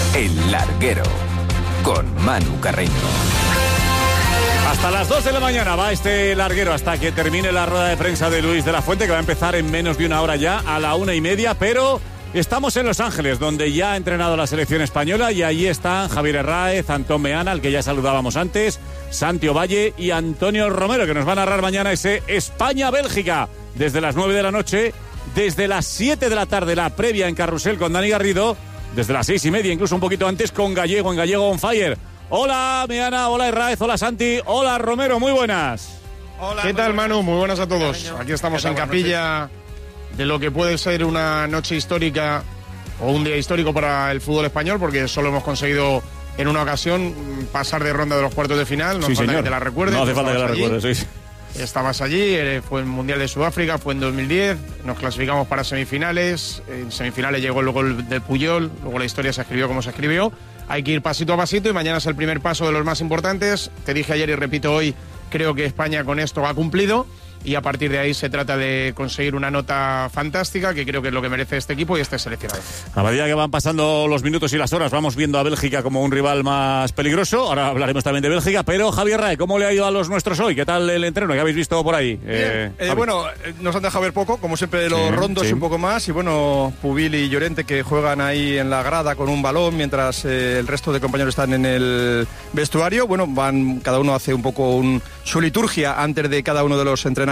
El Larguero, con Manu Carreño. Hasta las 2 de la mañana va este larguero, hasta que termine la rueda de prensa de Luis de la Fuente, que va a empezar en menos de una hora ya, a la 1:30, pero estamos en Los Ángeles, donde ya ha entrenado la selección española, y allí están Javier Herráez, Antón Meana, al que ya saludábamos antes, Santi Ovalle y Antonio Romero, que nos va a narrar mañana ese España-Bélgica, desde las 9 de la noche, desde las 7 de la tarde, la previa en Carrusel con Dani Garrido, desde las 6:30, incluso un poquito antes, con Gallego, en Gallego on Fire. Hola, Meana, hola, Herráez, hola, Santi, hola, Romero, muy buenas. Hola, ¿qué tal, Manu? Muy buenas a todos. Aquí estamos en capilla de lo que puede ser una noche histórica o un día histórico para el fútbol español, porque solo hemos conseguido en una ocasión pasar de ronda de los cuartos de final. No hace falta que te la recuerdes. No hace falta que la recuerdes, sí. Estabas allí, fue el Mundial de Sudáfrica, fue en 2010, nos clasificamos para semifinales, en semifinales llegó el gol de Puyol, luego la historia se escribió como se escribió. Hay que ir pasito a pasito y mañana es el primer paso de los más importantes. Te dije ayer y repito hoy, creo que España con esto ha cumplido y a partir de ahí se trata de conseguir una nota fantástica, que creo que es lo que merece este equipo y este seleccionado. A medida que van pasando los minutos y las horas, vamos viendo a Bélgica como un rival más peligroso. Ahora hablaremos también de Bélgica, pero Javier Rae, ¿cómo le ha ido a los nuestros hoy? ¿Qué tal el entreno que habéis visto por ahí? Bueno, nos han dejado ver poco, como siempre los rondos y un poco más, y bueno, Pubil y Llorente que juegan ahí en la grada con un balón mientras el resto de compañeros están en el vestuario. Bueno, cada uno hace un poco su liturgia antes de cada uno de los entrenamientos.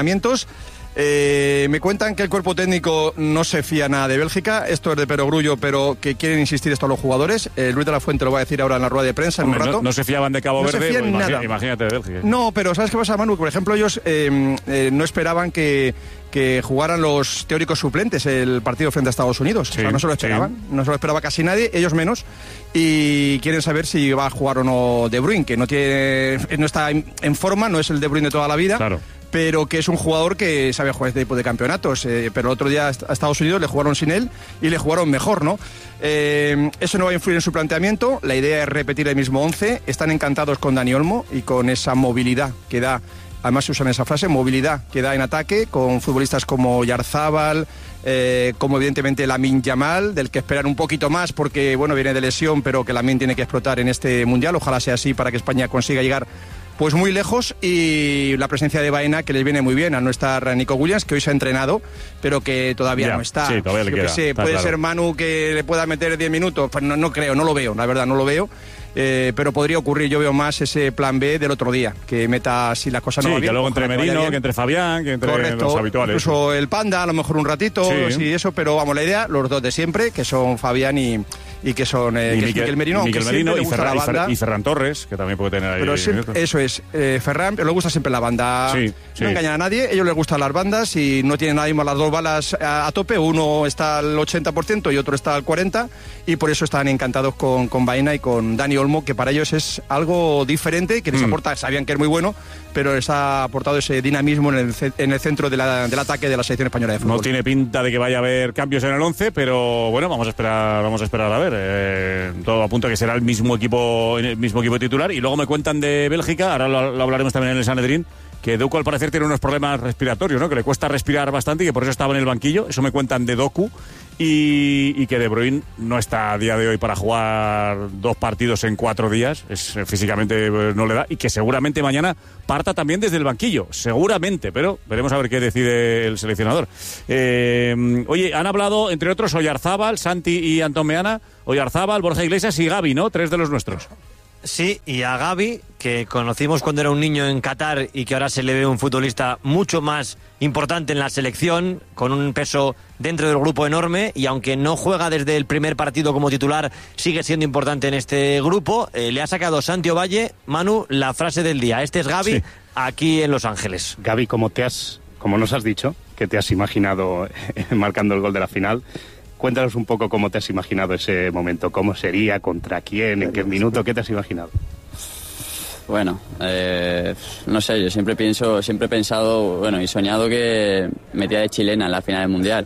Me cuentan que el cuerpo técnico no se fía nada de Bélgica, esto es de perogrullo, pero que quieren insistir esto a los jugadores. Luis de la Fuente lo va a decir ahora en la rueda de prensa en un rato. No se fiaban de Cabo Verde, se fían pues nada. Imagínate de Bélgica. No, pero ¿sabes qué pasa, Manu? Por ejemplo, ellos no esperaban que jugaran los teóricos suplentes el partido frente a Estados Unidos. Sí, o sea, no se lo esperaban, no se lo esperaba casi nadie, ellos menos, y quieren saber si va a jugar o no De Bruyne, que no está en forma, no es el De Bruyne de toda la vida. Claro. Pero que es un jugador que sabe jugar este tipo de campeonatos. Pero el otro día a Estados Unidos le jugaron sin él y le jugaron mejor, ¿no? Eso no va a influir en su planteamiento. La idea es repetir el mismo 11. Están encantados con Dani Olmo y con esa movilidad que da. Además se usan esa frase, movilidad que da en ataque, con futbolistas como Yarzábal, como evidentemente Lamine Yamal, del que esperan un poquito más porque bueno, viene de lesión, pero que Lamine tiene que explotar en este Mundial. Ojalá sea así para que España consiga llegar pues muy lejos, y la presencia de Baena, que les viene muy bien al no estar Nico Williams, que hoy se ha entrenado, pero que todavía no está. Sí, todavía le queda. Puede claro. ser Manu que le pueda meter 10 minutos, pues no creo, no lo veo, la verdad no lo veo. Pero podría ocurrir, yo veo más ese plan B del otro día, que meta si la cosa no va bien. Sí, que luego entre Merino, que entre Fabián, que entre los habituales. Incluso el Panda, a lo mejor un ratito, sí, eso, pero vamos, la idea, los dos de siempre, que son Fabián y que son Miquel Merino, Miquel Merino y Ferran Torres, que también puede tener ahí. Pero siempre, eso es, Ferran, pero le gusta siempre la banda. Sí. No engañan a nadie, ellos les gustan las bandas y no tienen nada mismo las dos balas a tope, uno está al 80% y otro está al 40%, y por eso están encantados con Baena y con Dani Olmo, que para ellos es algo diferente, que les aporta, sabían que es muy bueno, pero les ha aportado ese dinamismo en el centro del ataque de la selección española de fútbol. No tiene pinta de que vaya a haber cambios en el 11, pero bueno, vamos a esperar a ver. Todo apunta a que será el mismo equipo titular. Y luego me cuentan de Bélgica, ahora lo hablaremos también en el Sanedrín, que Doku al parecer tiene unos problemas respiratorios, ¿no? Que le cuesta respirar bastante y que por eso estaba en el banquillo. Eso me cuentan de Doku. Y que De Bruyne no está a día de hoy para jugar 2 partidos en 4 días, físicamente no le da, y que seguramente mañana parta también desde el banquillo, seguramente, pero veremos a ver qué decide el seleccionador. Oye, han hablado, entre otros, Oyarzábal, Santi y Antón Meana, Oyarzábal, Borja Iglesias y Gavi, ¿no? 3 de los nuestros. Sí, y a Gavi, que conocimos cuando era un niño en Qatar y que ahora se le ve un futbolista mucho más importante en la selección, con un peso dentro del grupo enorme, y aunque no juega desde el primer partido como titular, sigue siendo importante en este grupo. Le ha sacado Santi Ovalle, Manu, la frase del día. Este es Gavi, aquí en Los Ángeles. Gavi, como nos has dicho, que te has imaginado marcando el gol de la final, cuéntanos un poco cómo te has imaginado ese momento, cómo sería, contra quién, en qué minuto, ¿qué te has imaginado? Bueno, no sé, yo siempre he pensado, bueno, y soñado que metía de chilena en la final del Mundial.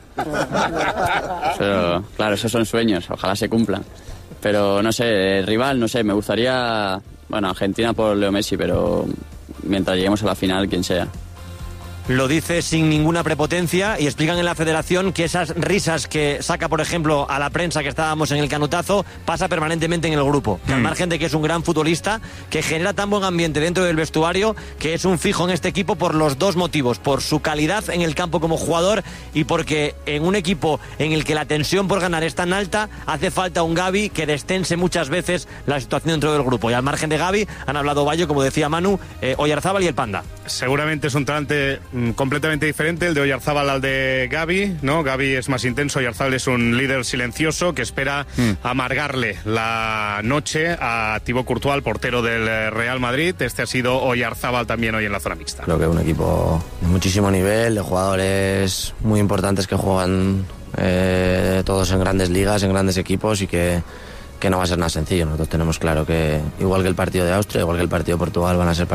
Pero, claro, esos son sueños, ojalá se cumplan. Pero, no sé, el rival, no sé, me gustaría, bueno, Argentina por Leo Messi, pero mientras lleguemos a la final, quien sea. lo dice sin ninguna prepotencia y explican en la federación que esas risas que saca, por ejemplo, a la prensa que estábamos en el canutazo, pasa permanentemente en el grupo. Que al margen de que es un gran futbolista, que genera tan buen ambiente dentro del vestuario, que es un fijo en este equipo por los dos motivos: por su calidad en el campo como jugador y porque en un equipo en el que la tensión por ganar es tan alta, hace falta un Gavi que destense muchas veces la situación dentro del grupo. Y al margen de Gavi han hablado Bayo, como decía Manu, Oyarzábal y el Panda. Seguramente es un talante completamente diferente el de Oyarzábal al de Gavi, ¿no? Gavi es más intenso, Oyarzábal es un líder silencioso que espera amargarle la noche a Thibaut Courtois, el portero del Real Madrid. Este ha sido Oyarzábal también hoy en la zona mixta. Creo que es un equipo de muchísimo nivel, de jugadores muy importantes que juegan todos en grandes ligas, en grandes equipos, y que no va a ser nada sencillo. Nosotros tenemos claro que, igual que el partido de Austria, igual que el partido de Portugal, va a ser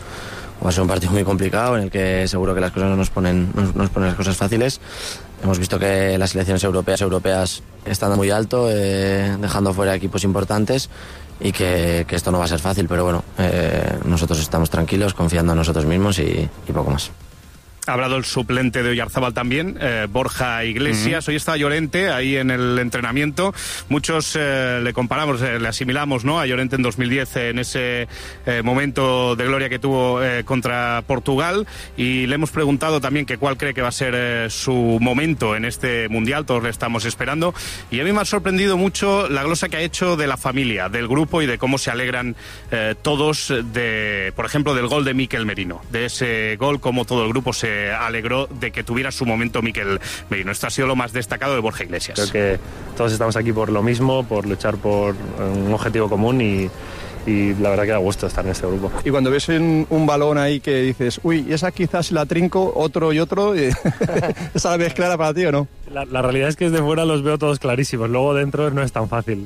un partido muy complicado, en el que seguro que las cosas no nos ponen las cosas fáciles. Hemos visto que las selecciones europeas están muy alto, dejando fuera equipos importantes, y que esto no va a ser fácil, pero bueno, nosotros estamos tranquilos, confiando en nosotros mismos y poco más. Ha hablado el suplente de Oyarzábal también, Borja Iglesias. Hoy está Llorente ahí en el entrenamiento. Muchos le comparamos, le asimilamos, ¿no?, a Llorente en 2010, en ese momento de gloria que tuvo contra Portugal. Y le hemos preguntado también que cuál cree que va a ser su momento en este Mundial. Todos le estamos esperando. Y a mí me ha sorprendido mucho la glosa que ha hecho de la familia, del grupo, y de cómo se alegran todos, por ejemplo, del gol de Mikel Merino. De ese gol, cómo todo el grupo se alegró de que tuviera su momento Mikel Merino. Esto ha sido lo más destacado de Borja Iglesias. Creo que todos estamos aquí por lo mismo, por luchar por un objetivo común, y la verdad que da gusto estar en este grupo. Y cuando ves un balón ahí que dices, uy, esa quizás la trinco, otro y otro, ¿esa la ves clara para ti o no? La realidad es que desde fuera los veo todos clarísimos, luego dentro no es tan fácil,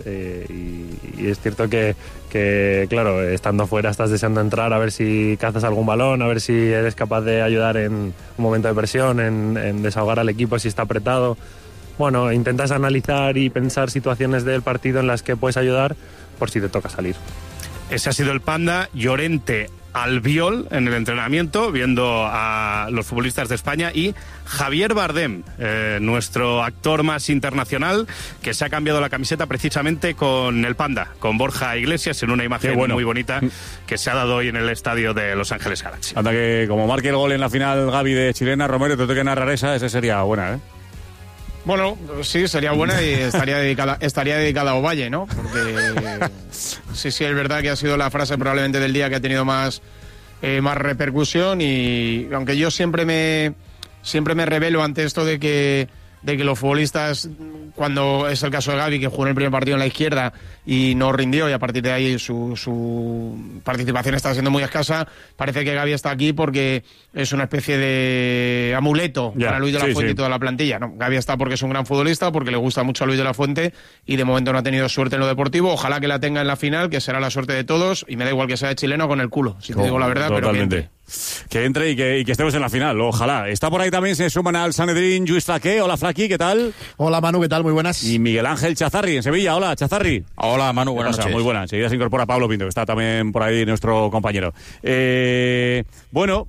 y es cierto que claro, estando fuera estás deseando entrar a ver si cazas algún balón, a ver si eres capaz de ayudar en un momento de presión, en desahogar al equipo si está apretado. Bueno, intentas analizar y pensar situaciones del partido en las que puedes ayudar por si te toca salir. Ese ha sido el Panda. Llorente Albiol en el entrenamiento, viendo a los futbolistas de España, y Javier Bardem, nuestro actor más internacional, que se ha cambiado la camiseta precisamente con el Panda, con Borja Iglesias, en una imagen muy bonita que se ha dado hoy en el estadio de Los Ángeles Galaxy. Anda que como marque el gol en la final Gavi de chilena, Romero, te tengo que narrar esa sería buena, ¿eh? Bueno, sí, sería buena y estaría dedicada a Ovalle, ¿no? Porque sí, es verdad que ha sido la frase probablemente del día que ha tenido más repercusión, y aunque yo siempre me revelo ante esto de que los futbolistas, cuando es el caso de Gavi, que jugó en el primer partido en la izquierda y no rindió, y a partir de ahí su participación está siendo muy escasa, parece que Gavi está aquí porque es una especie de amuleto para Luis de la Fuente y toda la plantilla. No, Gavi está porque es un gran futbolista, porque le gusta mucho a Luis de la Fuente, y de momento no ha tenido suerte en lo deportivo. Ojalá que la tenga en la final, que será la suerte de todos, y me da igual que sea de chileno con el culo, si te digo la verdad. Totalmente. Que entre y que estemos en la final, ojalá. Está por ahí también, se suman al Sanedrín Lluís Flaqué. Hola, Flaqui, ¿qué tal? Hola, Manu, ¿qué tal? Muy buenas. Y Miguel Ángel Chazarri en Sevilla. Hola, Chazarri. Hola, Manu, buenas noches. Muy buena. Enseguida se incorpora Pablo Pinto, que está también por ahí nuestro compañero. Bueno,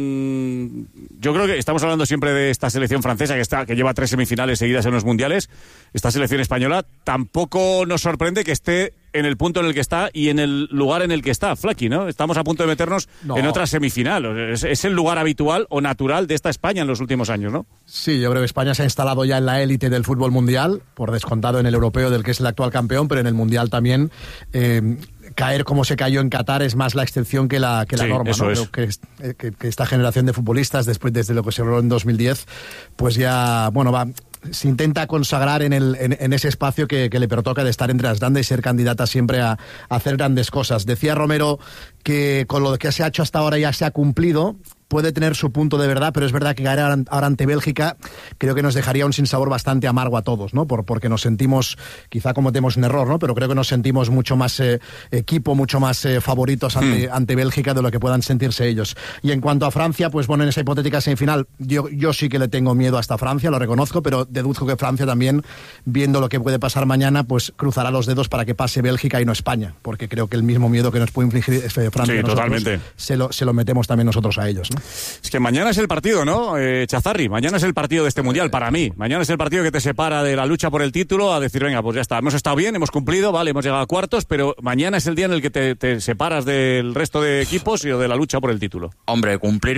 yo creo que estamos hablando siempre de esta selección francesa que lleva 3 semifinales seguidas en los mundiales. Esta selección española tampoco nos sorprende que esté en el punto en el que está y en el lugar en el que está, Flaqui, ¿no? Estamos a punto de meternos en otra semifinal. Es el lugar habitual o natural de esta España en los últimos años, ¿no? Sí, yo creo que España se ha instalado ya en la élite del fútbol mundial, por descontado en el europeo, del que es el actual campeón, pero en el mundial también. Caer como se cayó en Qatar es más la excepción que la norma, ¿no? Creo que esta generación de futbolistas, desde lo que se logró en 2010, pues ya, se intenta consagrar en ese espacio que le pertoca de estar entre las grandes y ser candidata siempre a hacer grandes cosas. Decía Romero que con lo que se ha hecho hasta ahora ya se ha cumplido. Puede tener su punto de verdad, pero es verdad que caer ahora ante Bélgica creo que nos dejaría un sinsabor bastante amargo a todos, ¿no? Porque nos sentimos, quizá cometemos un error, ¿no? Pero creo que nos sentimos mucho más equipo, mucho más favoritos ante Bélgica de lo que puedan sentirse ellos. Y en cuanto a Francia, pues bueno, en esa hipotética semifinal, yo sí que le tengo miedo hasta Francia, lo reconozco, pero deduzco que Francia también, viendo lo que puede pasar mañana, pues cruzará los dedos para que pase Bélgica y no España, porque creo que el mismo miedo que nos puede infligir Francia, totalmente, se lo metemos también nosotros a ellos, ¿no? Es que mañana es el partido, ¿no, Chazarri? Mañana es el partido de este Mundial, para mí. Mañana es el partido que te separa de la lucha por el título a decir, venga, pues ya está, hemos estado bien, hemos cumplido, vale, hemos llegado a cuartos, pero mañana es el día en el que te separas del resto de equipos y de la lucha por el título. Hombre, cumplir,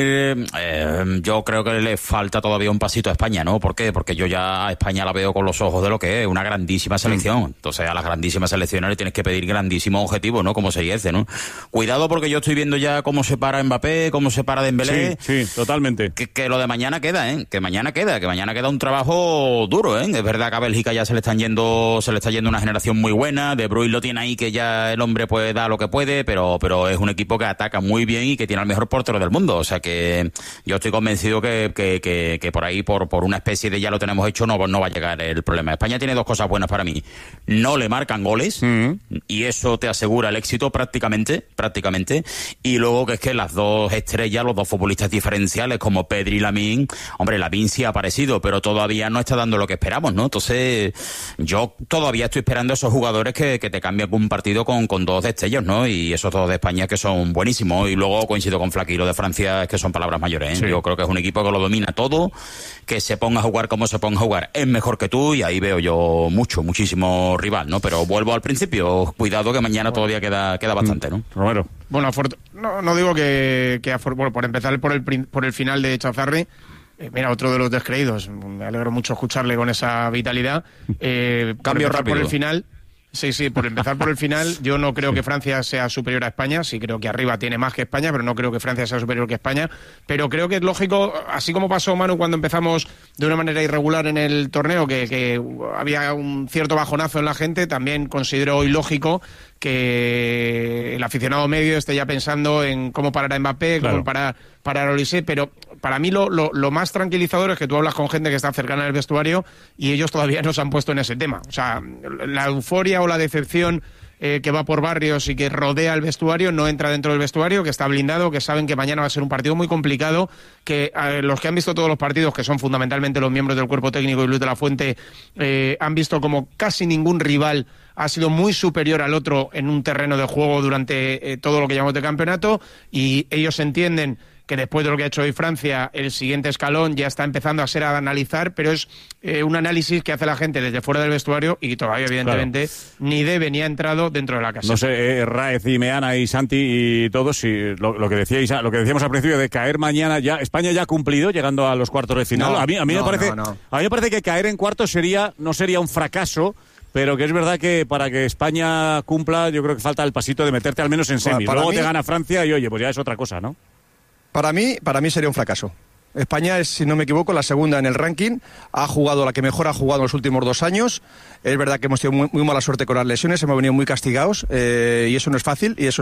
yo creo que le falta todavía un pasito a España, ¿no? ¿Por qué? Porque yo ya a España la veo con los ojos de lo que es, una grandísima selección. Entonces a las grandísimas selecciones le tienes que pedir grandísimos objetivos, ¿no? Como 6-10, ¿no? Cuidado porque yo estoy viendo ya cómo se para Mbappé, cómo se para Dembélé. Sí, totalmente. Que lo de mañana queda, ¿eh? Que mañana queda un trabajo duro, ¿eh? Es verdad que a Bélgica ya se le está yendo una generación muy buena, De Bruyne lo tiene ahí que ya el hombre puede dar lo que puede, pero es un equipo que ataca muy bien y que tiene al mejor portero del mundo, o sea que yo estoy convencido que por ahí, por una especie de ya lo tenemos hecho, no va a llegar el problema. España tiene dos cosas buenas para mí: no le marcan goles, y eso te asegura el éxito prácticamente, y luego que es que las dos estrellas, los dos futbolistas diferenciales como Pedri y Lamine, hombre, Lamine sí ha aparecido, pero todavía no está dando lo que esperamos, ¿no? Entonces yo todavía estoy esperando a esos jugadores que te cambian un partido con dos destellos, ¿no? Y esos dos de España que son buenísimos, y luego coincido con Flaqui, lo de Francia es que son palabras mayores, ¿eh? Sí. Yo creo que es un equipo que lo domina todo, que se ponga a jugar como se ponga a jugar, es mejor que tú, y ahí veo yo muchísimo rival, ¿no? Pero vuelvo al principio, cuidado que mañana todavía queda bastante, ¿no? Romero. Bueno, no digo que por empezar por el final de Chazarri, mira, otro de los descreídos, me alegro mucho escucharle con esa vitalidad. Cambio rápido. Por el final. Sí, por empezar por el final, yo no creo que Francia sea superior a España, sí creo que arriba tiene más que España, pero no creo que Francia sea superior que España, pero creo que es lógico, así como pasó, Manu, cuando empezamos de una manera irregular en el torneo, que había un cierto bajonazo en la gente, también considero hoy lógico que el aficionado medio esté ya pensando en cómo parar a Mbappé, cómo parar a Olise, pero para mí lo más tranquilizador es que tú hablas con gente que está cercana al vestuario y ellos todavía no se han puesto en ese tema. O sea, la euforia o la decepción que va por barrios y que rodea el vestuario no entra dentro del vestuario, que está blindado, que saben que mañana va a ser un partido muy complicado, que los que han visto todos los partidos, que son fundamentalmente los miembros del cuerpo técnico y Luis de la Fuente, han visto como casi ningún rival ha sido muy superior al otro en un terreno de juego durante todo lo que llamamos de campeonato, y ellos entienden que después de lo que ha hecho hoy Francia, el siguiente escalón ya está empezando a ser a analizar, pero es un análisis que hace la gente desde fuera del vestuario y todavía, evidentemente, ni debe ni ha entrado dentro de la casa. No sé, Raez y Meana y Santi y todos, y lo que decíamos al principio de caer mañana, ya España ya ha cumplido llegando a los cuartos de final. A mí me parece que caer en cuartos no sería un fracaso, pero que es verdad que para que España cumpla, yo creo que falta el pasito de meterte al menos en semis. Luego te gana Francia y oye, pues ya es otra cosa, ¿no? Para mí sería un fracaso. España es, si no me equivoco, la segunda en el ranking. Ha jugado la que mejor ha jugado en los últimos 2 años. Es verdad que hemos tenido muy mala suerte con las lesiones, hemos venido muy castigados, y eso no es fácil, y eso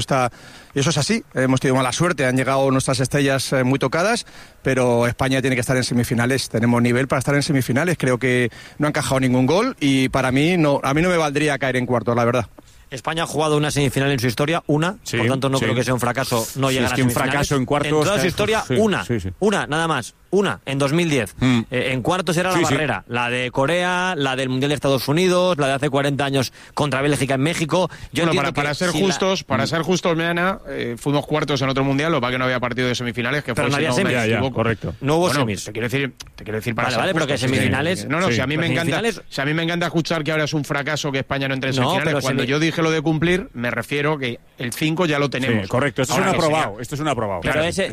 es así. Hemos tenido mala suerte, han llegado nuestras estrellas muy tocadas, pero España tiene que estar en semifinales. Tenemos nivel para estar en semifinales. Creo que no ha encajado ningún gol y para mí no me valdría caer en cuartos, la verdad. España ha jugado una semifinal en su historia, por tanto no creo que sea un fracaso no llegar a semifinales. Un fracaso en cuartos. En toda su historia, una, nada más. Una, en 2010. En cuartos era la barrera. La de Corea, la del Mundial de Estados Unidos, la de hace 40 años contra Bélgica en México. Para ser justos, Meana, fuimos cuartos en otro Mundial, lo que no había partido de semifinales, que pero fue no había semis. Correcto. No hubo semis. Te quiero decir para vale, pero que semifinales... Si a mí me encanta escuchar que ahora es un fracaso que España no entre en semifinales. Cuando yo dije lo de cumplir, me refiero que el 5 ya lo tenemos. Sí, correcto, esto es un aprobado. Pero es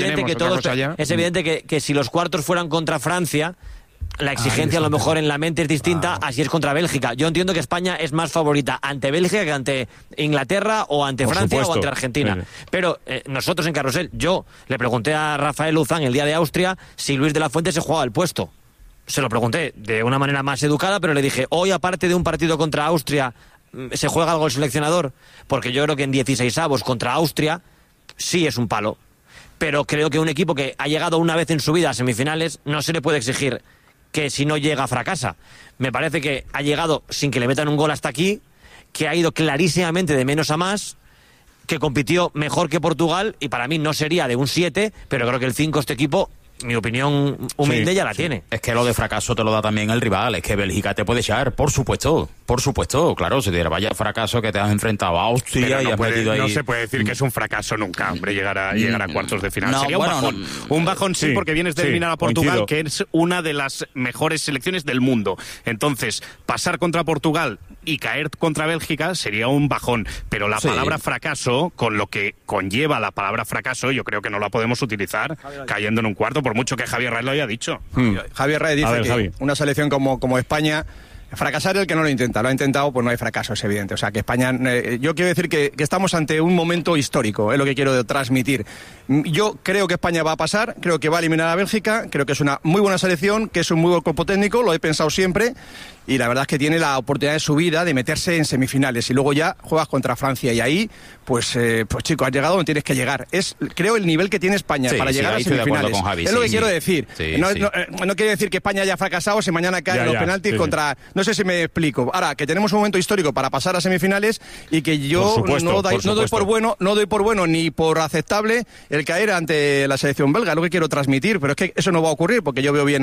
evidente que si los cuartos fueran contra Francia, la exigencia a lo mejor en la mente es distinta, así es contra Bélgica. Yo entiendo que España es más favorita ante Bélgica que ante Inglaterra o ante Francia o ante Argentina. Sí. Pero nosotros en Carrusel, yo le pregunté a Rafael Luzán el día de Austria si Luis de la Fuente se jugaba el puesto. Se lo pregunté de una manera más educada, pero le dije, hoy aparte de un partido contra Austria, ¿se juega algo el seleccionador? Porque yo creo que en 16avos contra Austria sí es un palo. Pero creo que un equipo que ha llegado una vez en su vida a semifinales no se le puede exigir que si no llega fracasa. Me parece que ha llegado sin que le metan un gol hasta aquí, que ha ido clarísimamente de menos a más, que compitió mejor que Portugal y para mí no sería de un 7, pero creo que el 5 este equipo mi opinión humilde ya la tiene. Es que lo de fracaso te lo da también el rival, es que Bélgica te puede echar, por supuesto, claro, si te vaya fracaso que te has enfrentado a Austria y has metido ahí... No se puede decir que es un fracaso nunca, hombre, llegar a cuartos de final. No, sería un bajón. Un bajón sí, porque vienes de eliminar a Portugal, que es una de las mejores selecciones del mundo. Entonces, pasar contra Portugal y caer contra Bélgica sería un bajón, pero la palabra fracaso, con lo que conlleva la palabra fracaso, yo creo que no la podemos utilizar cayendo en un cuarto, por mucho que Javier Rey lo haya dicho. Javier Rey dice que una selección como España, fracasar el que no lo intenta, lo ha intentado, pues no hay fracaso, es evidente. O sea, que España, yo quiero decir que estamos ante un momento histórico, es lo que quiero transmitir. Yo creo que España va a pasar, creo que va a eliminar a Bélgica, creo que es una muy buena selección, que es un muy buen cuerpo técnico, lo he pensado siempre, y la verdad es que tiene la oportunidad de su vida de meterse en semifinales, y luego ya juegas contra Francia, y ahí, pues chico, has llegado donde tienes que llegar. Es, creo, el nivel que tiene España para llegar a semifinales. Javi, es lo que quiero decir. No quiere decir que España haya fracasado si mañana caen los penaltis contra... No sé si me explico. Ahora, que tenemos un momento histórico para pasar a semifinales y que yo no doy por bueno ni por aceptable el caer ante la selección belga, es lo que quiero transmitir, pero es que eso no va a ocurrir, porque yo veo bien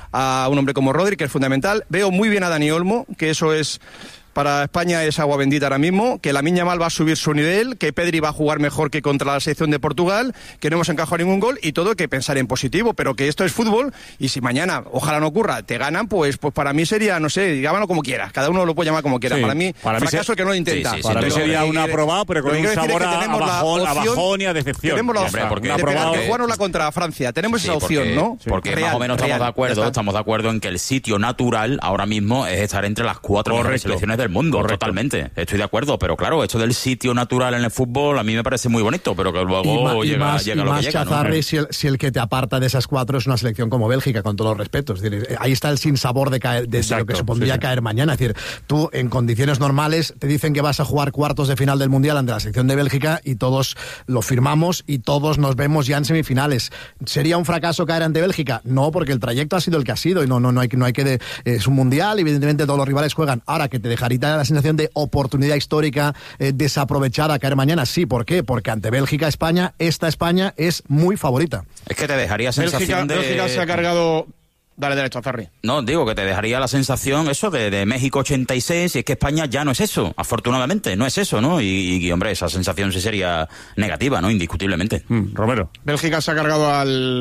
a un hombre como Rodri, que es fundamental, veo muy bien a Dani Olmo, que eso es... Para España es agua bendita ahora mismo, que Lamine Yamal va a subir su nivel, que Pedri va a jugar mejor que contra la selección de Portugal, que no hemos encajado ningún gol y todo hay que pensar en positivo, pero que esto es fútbol y si mañana, ojalá no ocurra, te ganan, pues para mí sería, no sé, llámalo como quieras, cada uno lo puede llamar como quiera. Para mí, fracaso que no lo intenta. Para mí sería un aprobado, pero con un sabor a bajón y a decepción. Tenemos la opción de jugárnosla contra Francia, tenemos esa opción, ¿no? Porque más o menos estamos de acuerdo en que el sitio natural ahora mismo es estar entre las 4 mejores selecciones del mundo. Correcto. Totalmente, estoy de acuerdo, pero claro, esto del sitio natural en el fútbol a mí me parece muy bonito, pero que luego llega lo que llega, Chazarri, ¿no? si el que te aparta de esas 4 es una selección como Bélgica, con todos los respetos. Es decir, ahí está el sinsabor de caer, de lo que supondría caer mañana. Es decir, tú en condiciones normales te dicen que vas a jugar cuartos de final del Mundial ante la selección de Bélgica y todos lo firmamos y todos nos vemos ya en semifinales. ¿Sería un fracaso caer ante Bélgica? No, porque el trayecto ha sido el que ha sido y no hay que es un Mundial y evidentemente todos los rivales juegan. Ahora, que te dejaría la sensación de oportunidad histórica desaprovechada caer mañana, sí. ¿Por qué? Porque ante Bélgica, esta España es muy favorita. Es que te dejaría sensación Bélgica se ha cargado... Dale derecho, Zarri. No, digo que te dejaría la sensación eso de México 86, y es que España ya no es eso, afortunadamente, no es eso, ¿no? Y hombre, esa sensación sí sería negativa, ¿no? Indiscutiblemente. Romero. Bélgica se ha cargado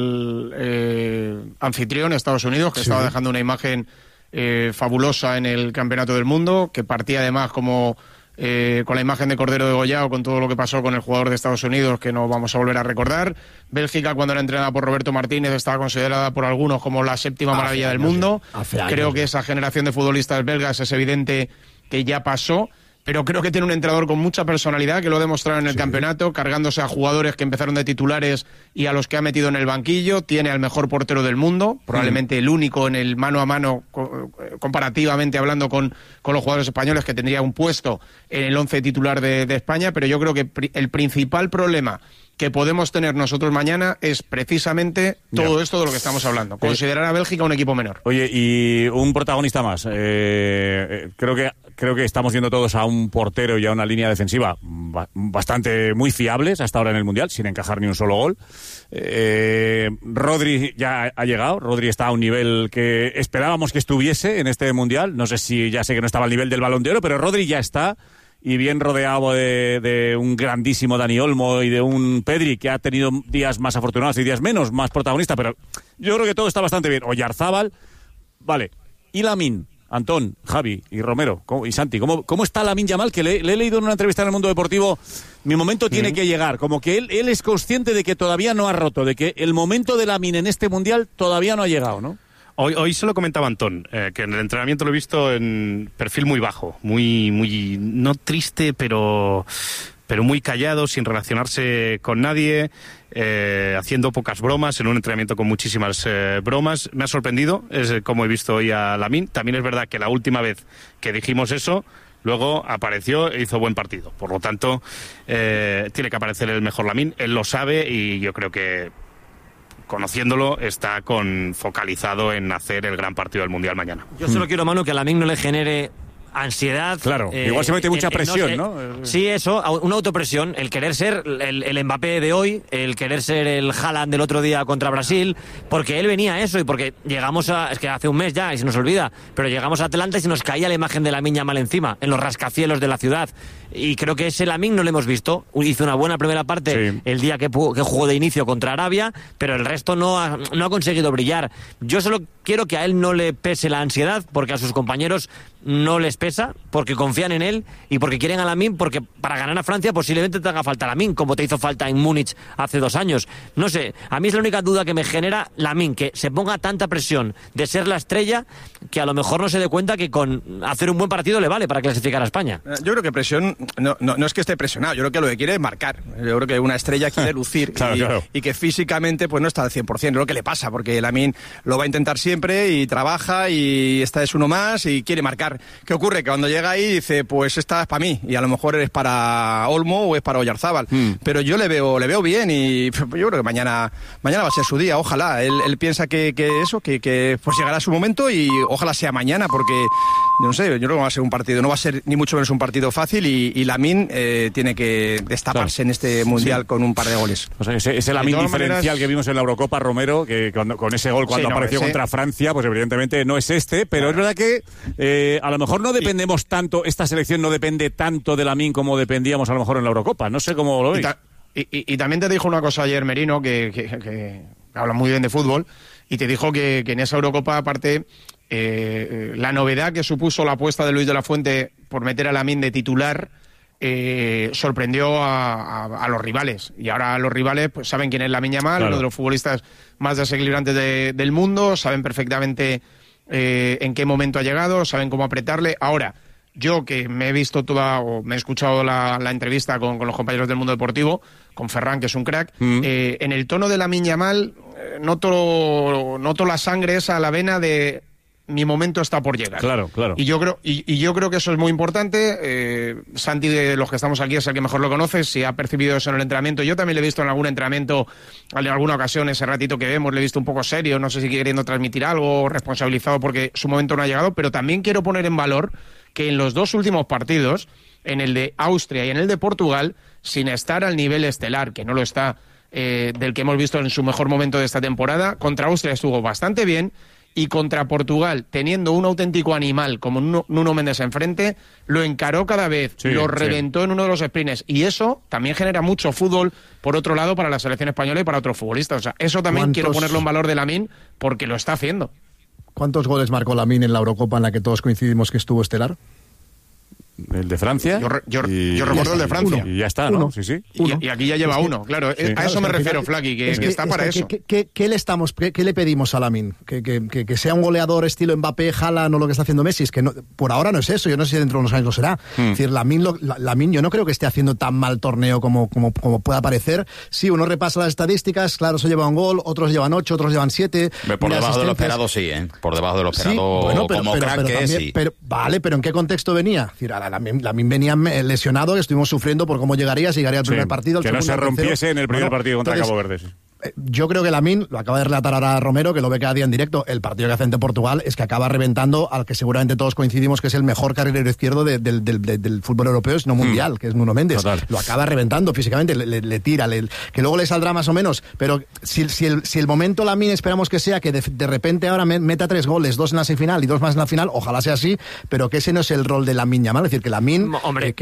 al anfitrión, Estados Unidos, que estaba dejando una imagen fabulosa en el Campeonato del Mundo, que partía además como... con la imagen de Cordero degollado, con todo lo que pasó con el jugador de Estados Unidos, que no vamos a volver a recordar. Bélgica, cuando era entrenada por Roberto Martínez, estaba considerada por algunos como la 7ª maravilla del mundo. Creo que esa generación de futbolistas belgas es evidente que ya pasó, pero creo que tiene un entrenador con mucha personalidad, que lo ha demostrado en el campeonato, cargándose a jugadores que empezaron de titulares y a los que ha metido en el banquillo. Tiene al mejor portero del mundo, probablemente el único en el mano a mano, comparativamente hablando con los jugadores españoles, que tendría un puesto en el 11 titular de España. Pero yo creo que el principal problema que podemos tener nosotros mañana es precisamente todo esto de lo que estamos hablando. Considerar a Bélgica un equipo menor. Oye, y un protagonista más. Creo que estamos viendo todos a un portero y a una línea defensiva bastante muy fiables hasta ahora en el Mundial, sin encajar ni un solo gol. Rodri ya ha llegado. Rodri está a un nivel que esperábamos que estuviese en este Mundial. No sé si, ya sé que no estaba al nivel del Balón de Oro, pero Rodri ya está. Y bien rodeado de un grandísimo Dani Olmo y de un Pedri, que ha tenido días más afortunados y días menos, más protagonista, pero yo creo que todo está bastante bien. Oyarzábal, vale. Y Lamine, Antón, Javi y Romero y Santi, ¿cómo está Lamine Yamal? Que le he leído en una entrevista en El Mundo Deportivo, mi momento tiene que llegar, como que él es consciente de que todavía no ha roto, de que el momento de Lamine en este Mundial todavía no ha llegado, ¿no? Hoy se lo comentaba Antón, que en el entrenamiento lo he visto en perfil muy bajo, muy no triste, pero muy callado, sin relacionarse con nadie, haciendo pocas bromas, en un entrenamiento con muchísimas bromas. Me ha sorprendido, es como he visto hoy a Lamine. También es verdad que la última vez que dijimos eso, luego apareció e hizo buen partido. Por lo tanto, tiene que aparecer el mejor Lamine. Él lo sabe y yo creo que, conociéndolo, está focalizado en hacer el gran partido del Mundial mañana. Yo solo quiero, Manu, que a Lamine no le genere ansiedad. Claro, igual se mete mucha presión, ¿no? Sí, eso, una autopresión, el querer ser el Mbappé de hoy, el querer ser el Haaland del otro día contra Brasil, porque él venía a eso y porque llegamos es que hace un mes ya y se nos olvida, pero llegamos a Atlanta y se nos caía la imagen de Lamine Yamal encima, en los rascacielos de la ciudad. Y creo que ese Lamine no lo hemos visto. Hizo una buena primera parte el día que jugó de inicio contra Arabia, pero el resto no ha conseguido brillar. Yo solo quiero que a él no le pese la ansiedad, porque a sus compañeros no les pesa, porque confían en él y porque quieren a Lamine, porque para ganar a Francia posiblemente te haga falta Lamine, como te hizo falta en Múnich hace 2 años. No sé, a mí es la única duda que me genera Lamine, que se ponga tanta presión de ser la estrella, que a lo mejor no se dé cuenta que con hacer un buen partido le vale para clasificar a España. Yo creo que presión, no es que esté presionado, yo creo que lo que quiere es marcar. Yo creo que una estrella quiere lucir claro. Y que físicamente pues no está al 100%, es lo que le pasa, porque Lamine lo va a intentar siempre y trabaja y esta es uno más y quiere marcar. ¿Qué ocurre? Que cuando llega ahí dice, pues esta es para mí y a lo mejor es para Olmo o es para Oyarzábal. Pero yo le veo bien y yo creo que mañana va a ser su día, ojalá. Él piensa que pues llegará su momento y ojalá sea mañana, porque no sé, yo creo que va a ser un partido, no va a ser ni mucho menos un partido fácil y Lamine tiene que destaparse en este Mundial con un par de goles. O sea, ese Lamine diferencial que vimos en la Eurocopa, Romero, que con ese gol cuando apareció contra Francia, pues evidentemente no es pero es verdad que a lo mejor no dependemos tanto, esta selección no depende tanto de Lamine como dependíamos a lo mejor en la Eurocopa, no sé cómo lo veis. Y también te dijo una cosa ayer Merino, que habla muy bien de fútbol, y te dijo que en esa Eurocopa, aparte, la novedad que supuso la apuesta de Luis de la Fuente por meter a Lamine de titular, sorprendió a los rivales. Y ahora los rivales pues saben quién es Lamine Yamal, uno de los futbolistas más desequilibrantes del mundo, saben perfectamente en qué momento ha llegado, saben cómo apretarle. Ahora, yo que me he visto me he escuchado la entrevista con los compañeros del Mundo Deportivo, con Ferran, que es un crack, en el tono de Lamine Yamal noto la sangre esa a la vena de mi momento está por llegar. Claro. Y yo creo que eso es muy importante. Santi, de los que estamos aquí, es el que mejor lo conoce, si ha percibido eso en el entrenamiento. Yo también le he visto en algún entrenamiento, en alguna ocasión, ese ratito que vemos, le he visto un poco serio, no sé si queriendo transmitir algo, responsabilizado porque su momento no ha llegado, pero también quiero poner en valor que en los 2 últimos partidos, en el de Austria y en el de Portugal, sin estar al nivel estelar, que no lo está, del que hemos visto en su mejor momento de esta temporada, contra Austria estuvo bastante bien, y contra Portugal, teniendo un auténtico animal como Nuno Méndez enfrente, lo encaró cada vez, lo reventó en uno de los sprints, y eso también genera mucho fútbol, por otro lado, para la selección española y para otros futbolistas. O sea, eso también quiero ponerlo en valor de Lamine, porque lo está haciendo. ¿Cuántos goles marcó Lamine en la Eurocopa en la que todos coincidimos que estuvo estelar? El de Francia. Yo recuerdo el de Francia. Y ya está, ¿no? Sí. Y aquí ya lleva uno, claro. Sí. A eso me refiero, Flaky, que está para eso. ¿Qué le pedimos a Lamine? ¿Que sea un goleador estilo Mbappé, Haaland o lo que está haciendo Messi? Es que por ahora no es eso. Yo no sé si dentro de unos años lo será. Es decir, Lamine yo no creo que esté haciendo tan mal torneo como pueda parecer. Sí, uno repasa las estadísticas, claro, se lleva un gol, otros llevan 8, otros llevan 7. Por debajo de lo esperado sí, ¿eh? Por debajo de lo esperado, como crack que es, sí. Vale, pero ¿en qué contexto venía? Es decir, Lamine venía lesionado, que estuvimos sufriendo por cómo llegaría, si llegaría al primer partido. Que no se rompiese en el primer partido contra Cabo Verde. Yo creo que Lamine, lo acaba de relatar ahora Romero, que lo ve cada día en directo, el partido que hace ante Portugal es que acaba reventando al que seguramente todos coincidimos que es el mejor carrilero izquierdo del fútbol europeo, sino mundial, que es Nuno Méndez. Total. Lo acaba reventando físicamente, le tira, que luego le saldrá más o menos, pero si el momento Lamine esperamos que sea que de repente ahora meta 3 goles, 2 en la semifinal y 2 más en la final, ojalá sea así, pero que ese no es el rol de Lamine Yamal, es decir, que Lamine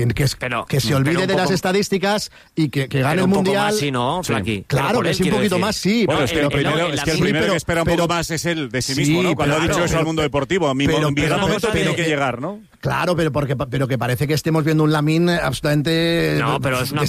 que se olvide de las estadísticas y que gane el mundial. Más, sí, ¿no, Flaky? Claro, que sí, un poquito más, sí. Bueno, es que el primero que espera un poco más es el de sí mismo, ¿no? Cuando ha dicho eso al mundo deportivo, a mí en mi momento tiene que llegar, ¿no? Claro, pero que parece que estemos viendo un Lamine absolutamente pero es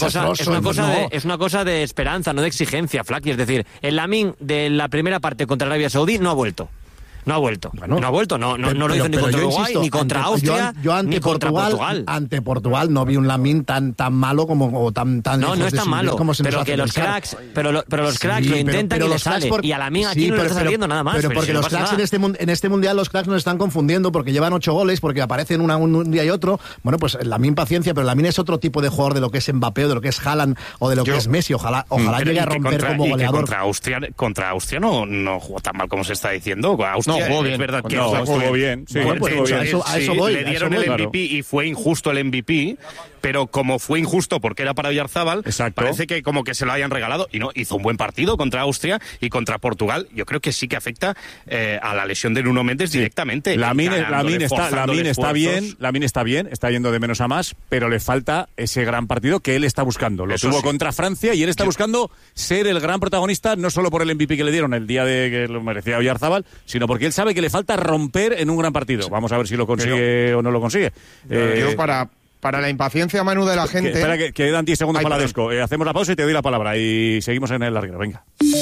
una cosa de esperanza, no de exigencia, Flaky. Es decir, el Lamine de la primera parte contra Arabia Saudí no ha vuelto. No ha vuelto, no lo hizo ni contra Uruguay, ni contra Austria, ni contra Portugal. Ante Portugal no vi un Lamine tan malo como tan no es tan malo, pero que los cracks, pero los cracks lo intentan y les sale, y a Lamine aquí no le está saliendo nada más. Pero porque los cracks en este mundial, los cracks nos están confundiendo porque llevan 8 goles, porque aparecen un día y otro. Bueno, pues Lamine paciencia, pero Lamine es otro tipo de jugador de lo que es Mbappé, o de lo que es Haaland, o de lo que es Messi. Ojalá llegue a romper como goleador. Contra Austria no jugó tan mal como se está diciendo. jugó bien. Es verdad que estuvo bien. Sí, bueno, pues a eso voy. Le dieron el MVP y fue injusto el MVP, pero como fue injusto porque era para Oyarzábal, parece que como que se lo hayan regalado. Y no, hizo un buen partido contra Austria y contra Portugal. Yo creo que sí que afecta a la lesión de Nuno Méndez directamente. Lamine está bien, está yendo de menos a más, pero le falta ese gran partido que él está buscando. Lo tuvo contra Francia y él está buscando ser el gran protagonista, no solo por el MVP que le dieron el día de que lo merecía Oyarzábal, sino porque él sabe que le falta romper en un gran partido. Vamos a ver si lo consigue o no lo consigue. Yo para la impaciencia, Manu, de la gente... Espera, que quedan 10 segundos para la Desco. Hacemos la pausa y te doy la palabra y seguimos en el larguero. Venga.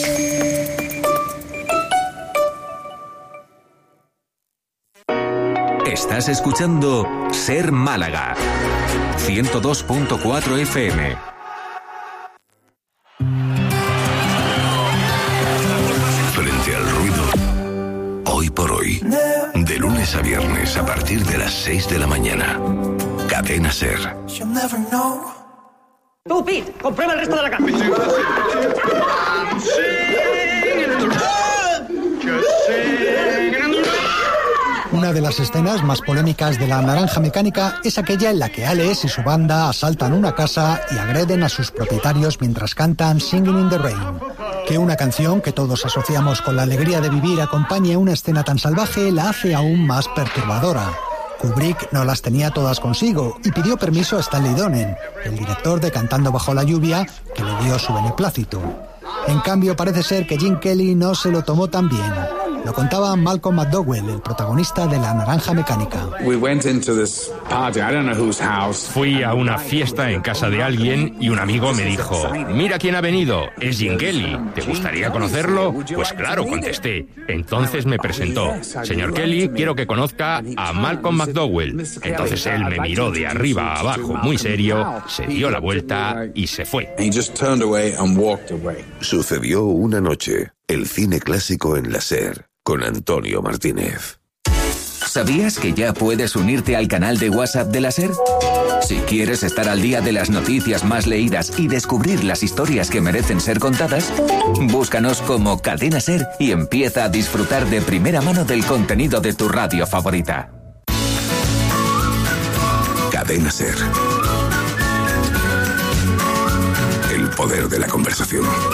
Estás escuchando Ser Málaga 102.4 FM. Frente al ruido, hoy por hoy, de lunes a viernes a partir de las 6 de la mañana. Cadena Ser. Tú, Pete, comprueba el resto de la casa. Una de las escenas más polémicas de La Naranja Mecánica es aquella en la que Alex y su banda asaltan una casa y agreden a sus propietarios mientras cantan Singing in the Rain. Que una canción que todos asociamos con la alegría de vivir acompañe una escena tan salvaje la hace aún más perturbadora. Kubrick no las tenía todas consigo y pidió permiso a Stanley Donen, el director de Cantando bajo la lluvia, que le dio su beneplácito. En cambio, parece ser que Gene Kelly no se lo tomó tan bien. Lo contaba Malcolm McDowell, el protagonista de La Naranja Mecánica. Fui a una fiesta en casa de alguien y un amigo me dijo: mira quién ha venido, es Gene Kelly, ¿te gustaría conocerlo? Pues claro, contesté. Entonces me presentó: señor Kelly, quiero que conozca a Malcolm McDowell. Entonces él me miró de arriba a abajo muy serio, se dio la vuelta y se fue. Sucedió una noche, el cine clásico en la SER, con Antonio Martínez. ¿Sabías que ya puedes unirte al canal de WhatsApp de la SER? Si quieres estar al día de las noticias más leídas y descubrir las historias que merecen ser contadas, búscanos como Cadena SER y empieza a disfrutar de primera mano del contenido de tu radio favorita. Cadena SER. El poder de la conversación.